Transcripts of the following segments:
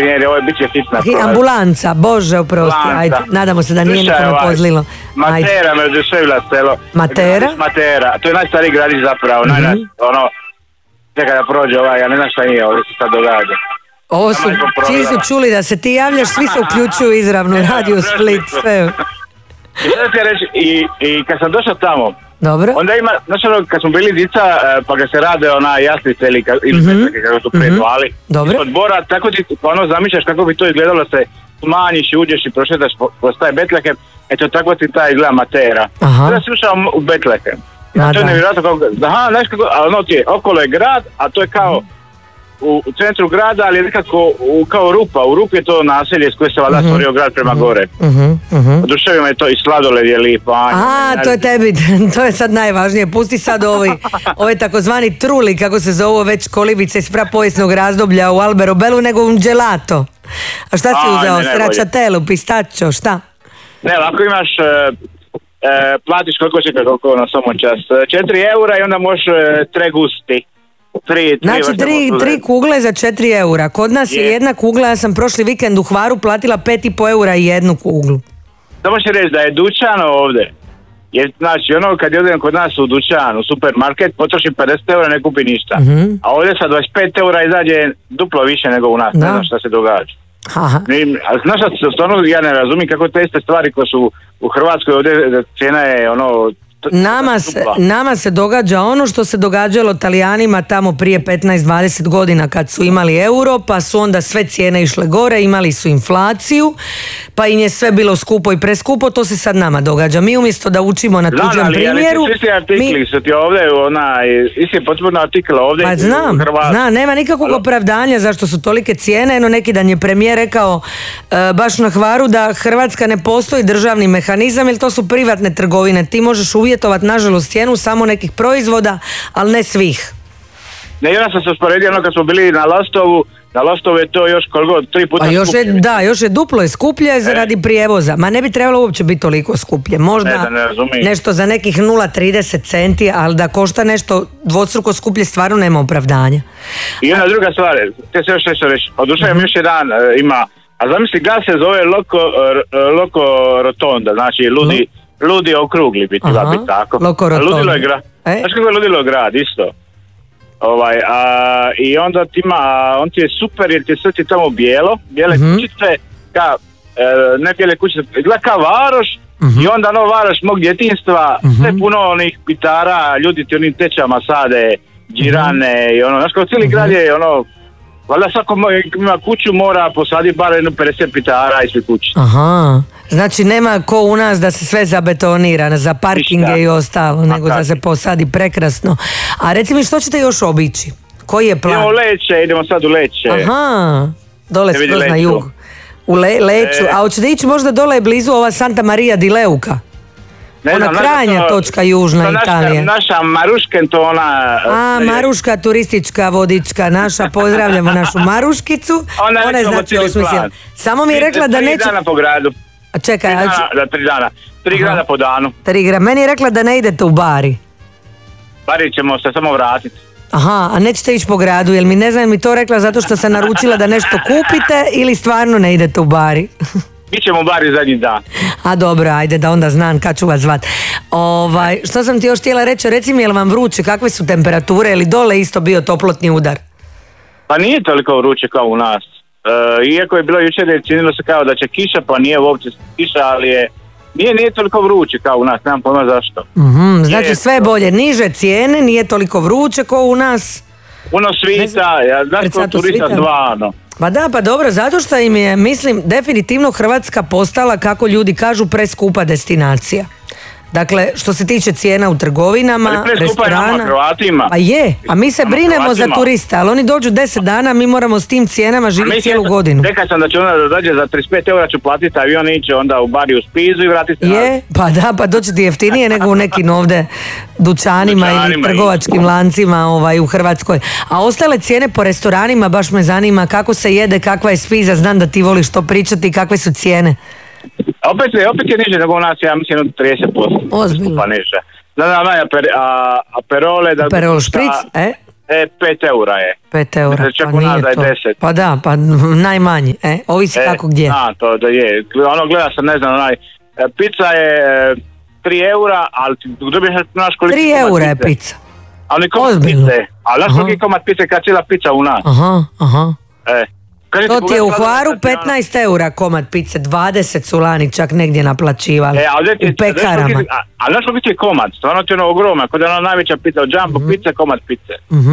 inženjeri, ovo je bit će hitna. Ambulanca, bože oprosti, ajde, nadamo se da nije nikome pozlilo. Matera me oduševila selo. Matera? Matera, to je najstariji gradić zapravo, čekaj da prođe ja ne znam šta nije, ovdje se sad događa. Ovo su, čiji su čuli da se ti javljaš, svi se uključuju izravno, Radio Split, sve. I sada ti reći, i kad sam došao tamo, dobro. Onda ima, znači kad smo bili dica, pa kad se rade jaslice ili petlake kako su predvali, ispod bora, tako ti zamišljaš kako bi to izgledalo, se smanjiš i uđeš i prošetaš kroz taj Betleke, eto tako ti taj izgleda Matera. Sada si ušao u Betleke. To je nevjerojatno kako, znaš kako, ali ti je, okolo je grad, a to je kao u centru grada, ali je nekako kao rupa. U rupi je to naselje s koje se valjda stvorio grad prema gore. Oduševio me to i sladoled je lipa. To je tebi, to je sad najvažnije. Pusti sad ove takozvani truli, kako se zovu već kolibice iz prapovijesnog razdoblja u Alberobelu, nego un gelato. A šta si uzeo? Stracciatelu, pistaccio, šta? Ne, ako imaš... platiš koliko će kako na samo čas. 4 eura i onda možeš 3 gusti. Znači 3 kugle za 4 eura. Kod nas je jedna kugla, ja sam prošli vikend u Hvaru platila 5,5 eura i jednu kuglu. Da možeš reći da je dućan ovdje. Jer znači kad odem kod nas u dućan, u supermarket, potrošim 50 eura, ne kupi ništa. A ovdje sa 25 eura izađe duplo više nego u nas. Ne znam šta se događa. Znaš šta, stvarno ja ne razumijem kako te iste stvari koje su u Hrvatskoj ovdje cijena je Nama se događa ono što se događalo Talijanima tamo prije 15-20 godina kad su imali euro, pa su onda sve cijene išle gore, imali su inflaciju, pa im je sve bilo skupo i preskupo, to se sad nama događa. Mi umjesto da učimo na tuđem primjeru... Svi artikli su ti ovdje, isti potpuno artikla ovdje u Hrvatskoj. Nema nikakvog opravdanja zašto su tolike cijene. Neki dan je premijer rekao baš na Hvaru da Hrvatska ne postoji državni mehanizam jer to su privatne trgovine. Ti možeš uvjetovati nažalost cijenu samo nekih proizvoda, ali ne svih. Ja sam se usporedio kad smo bili na Lastovu. Na Lastovu je to još koliko, 3 puta skuplje. Još je duplo je skuplje zaradi prijevoza. Ma ne bi trebalo uopće biti toliko skuplje. Možda nešto za nekih 0,30 centi, ali da košta nešto dvostruko skuplje stvarno nema opravdanja. I jedna druga stvar, te se još nešto reći. Odušajem još jedan ima, a zamisli ga se zove Loco Rotonda, znači ludi okrugli biti tako. Loco Rotonda. Ludilo je grad. Znaš kako je ludilo grad, isto. I onda on ti je super jer ti sve ti tamo bijele kućice, ne bijele kućice, izgleda kao Varoš i onda Varoš mog djetinjstva, sve puno onih pitara, ljudi ti onim tečama sade, džirane i znaš kao cijeli grad je valjda svako ima kuću mora posaditi bar 50 pitara i sve kući. Znači nema ko u nas da se sve zabetonira za parkinge i ostalo, nego da se posadi prekrasno. A reci mi što ćete još obići? Koji je plan? Idemo sad u Leće. Dole skroz na jug. U Leću, a hoćete ići možda dole blizu ova Santa Maria di Leuka? Ona krajnja točka južna Italije. Naša Marušken to ona... Maruška turistička vodička naša, pozdravljamo našu Maruškicu. Ona je znači osmislila. Samo mi je rekla da neće... 3 dana po gradu. Čekaj, 3 dana. 3 grada po danu. Meni je rekla da ne idete u Bari. Bari ćemo se samo vratiti. A nećete ići po gradu, jer mi ne znam mi to rekla zato što sam naručila da nešto kupite ili stvarno ne idete u Bari? Mi ćemo u Bari zadnji dan. Dobro, ajde da onda znam kad ću vas zvat. Što sam ti još htjela reći, reci mi je li vam vruće, kakve su temperature, ili dole isto bio toplotni udar? Pa nije toliko vruće kao u nas. Iako je bilo jučer jer činilo se kao da će kiša, pa nije uopće kiša, ali nije toliko vruće kao u nas, nemam pojma zašto. Znači sve bolje, niže cijene, nije toliko vruće kao u nas. Puno svita, znaš kao turista zvano. Pa dobro, zato što im je, mislim, definitivno Hrvatska postala, kako ljudi kažu, preskupa destinacija. Dakle, što se tiče cijena u trgovinama, restorana... Pa je, a mi se brinemo za turiste, ali oni dođu 10 dana, mi moramo s tim cijenama živjeti cijelu godinu. Rekao sam da će onda dođe za 35 eura ću platiti avion i iće onda u Bari u Spizu i vratiti se. Pa doći ti jeftinije nego u nekim ovdje dućanima ili trgovačkim lancima u Hrvatskoj. A ostale cijene po restoranima, baš me zanima kako se jede, kakva je spiza, znam da ti voliš to pričati, kakve su cijene. Opet je niže nego u nas, ja mislim od 30%. Ozbiljno. Pa niže. Aperole... Aperol špric, 5 eura je. 5 eura, pa nije to. 10. Pa da, pa najmanji, ovisi kako gdje. To da je, gleda sam, ne znam, pizza je 3 eura, ali ti dobiješ naš koliko 3 eura je pizza. Ali komad pice, ali znaš koliki komad pice kad cijela pizza u nas? Aha. To ti je u Hvaru 15 eura komad pice, 20 su lani čak negdje naplaćivali u pekarama. A znaš koliko je komad? Stvarno ti je ono ogromno, kod je ona najveća pizza od Jumbo pice, komad pice.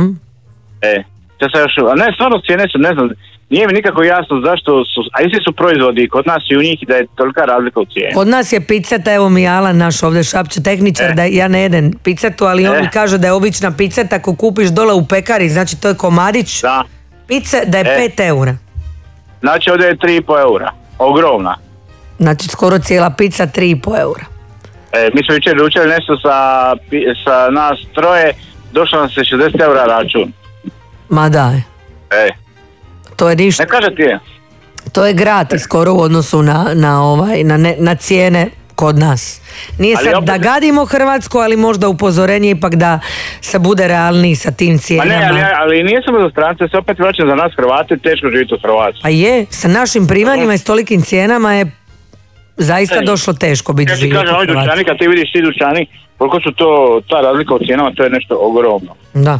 Ne, stvarno cijene su, ne znam, nije mi nikako jasno zašto su, a isti su proizvodi kod nas i u njih da je tolika razlika u cijeni. Kod nas je piceta, evo mi Alan naš ovdje šapće tehničar, da ja ne jedem picetu, ali on mi kaže da je obična piceta ako kupiš dole u pekari, znači to je komadić pice, da je 5 eura. Znači ovdje je 3,5 eura, ogromna. Znači skoro cijela pizza 3,5 eura. Mi smo jučer učili nešto sa nas troje, došlo nam se 60 eura račun. Ma daj. To je ništa. Ne kaže ti je. To je gratis skoro u odnosu na cijene kod nas. Nije sad opet da gadimo Hrvatsku, ali možda upozorenje ipak da se bude realniji sa tim cijenama. Ali nije samo za strance, se opet vraćam za nas Hrvate, teško živjeti u Hrvatskoj. Pa je, sa našim primanjima i s tolikim cijenama je zaista došlo teško biti živjeti u Hrvatskoj. Dućani, kad ti vidiš ti dućani, koliko su to, ta razlika u cijenama, to je nešto ogromno. Da.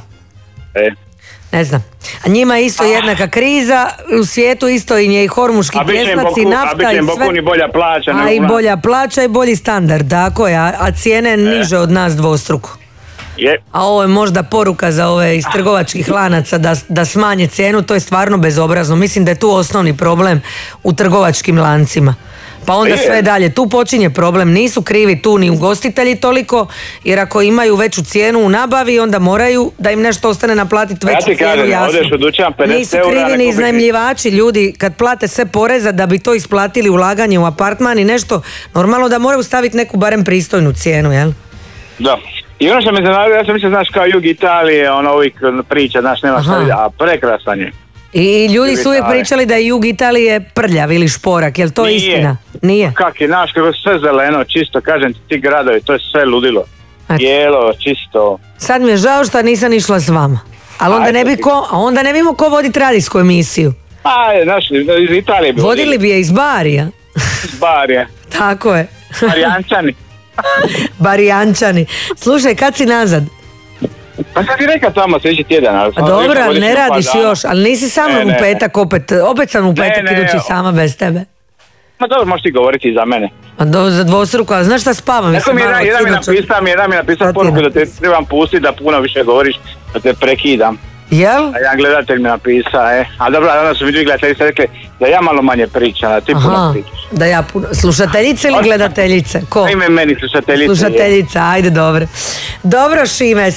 Ne znam. A njima je isto jednaka kriza, u svijetu isto im je i hormuški tjesnac i nafta i sve. Bolja plaća. A i bolja plaća i bolji standard, tako je, a cijene niže od nas dvostruko. A ovo je možda poruka za ove iz trgovačkih lanaca da smanje cijenu, to je stvarno bezobrazno. Mislim da je tu osnovni problem u trgovačkim lancima. Pa onda sve dalje, tu počinje problem, nisu krivi tu ni ugostitelji toliko, jer ako imaju veću cijenu u nabavi, onda moraju da im nešto ostane naplatiti veću cijenu, jasno. Nisu krivi ni iznajmljivači, ljudi kad plate sve poreza da bi to isplatili ulaganje u apartman i nešto, normalno da moraju staviti neku barem pristojnu cijenu, jel? Da. I ono što me zanavio, ja sam mislio, znaš, kao jug Italije, ono ovih priča, znaš, nema šta, a prekrasan je. I ljudi su uvijek pričali da je jug Italije prljav ili šporak, je li to istina? Nije. Kak je, znaš, kako je sve zeleno, čisto, kažem ti gradovi, to je sve ludilo. Bijelo, čisto. Sad mi je žao što nisam išla s vama. Ali onda ne bi ko voditi radijsku emisiju. Znaš, iz Italije bi vodili bi je iz Barija. Iz Barija. Tako je. Barijančani. Barijančani. Slušaj, kad si nazad? Pa sad ti rekao tamo sljedeći tjedan. Dobro, ali ne radiš još, ali nisi sa mnom u petak opet sam u petak idući sama bez tebe. Ma dobro, možeš ti govoriti za mene. Za dvostruko, ali znaš šta spavam? Jedan mi je napisao poruku da te trebam pustiti da puno više govoriš, da te prekidam. Jel? A jedan gledatelj mi napisao, A dobro, onda su mi dvije gledateljice rekli da ja malo manje pričam, da ti puno pričaš. Da ja puno, slušateljice ili gledateljice? Ko? Ime meni slušateljice. Slušateljica, ajde dobro. Dobro Šime,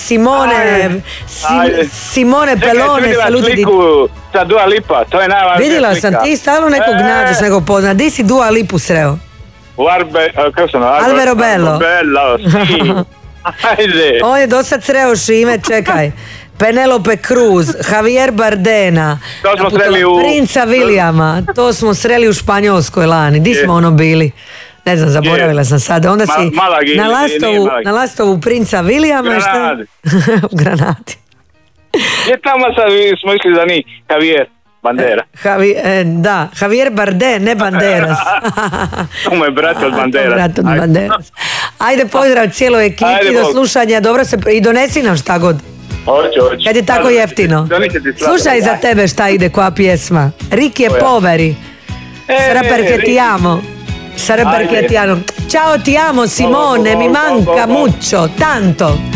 Simone Pelone, saluti. Čekaj, sliku sa Dua Lipa, to je najvažnija slika. Vidjela sam, ti stalno nekog nađeš, nekog pozna. Di si Dua Lipu sreo? Kako sam? Alvaro Bello. Ajde. On je do sad sreo Šime, čekaj. Penelope Cruz, Javier Bardena, Princa Williama, to smo sreli u Španjolskoj lani. Di smo ono bili? Ne znam, zaboravila sam sad. Onda si na Lastovu Princa Williama. U Granadi. Je tamo sad smo išli za njih, Javier Bandera. Da, Javier Bardem, ne Banderas. To mu je brat od Banderas. Ajde, pozdrav cijeloj ekipi, do slušanja, dobro se, i donesi nam šta god. Hoću. Kad je tako jeftino. Slušaj za tebe šta ide, koja pjesma. Ricky e poveri. Sarà perché ti amo. Sarà perché ti amo. Ciao, ti amo Simone, mi manca mucho, tanto.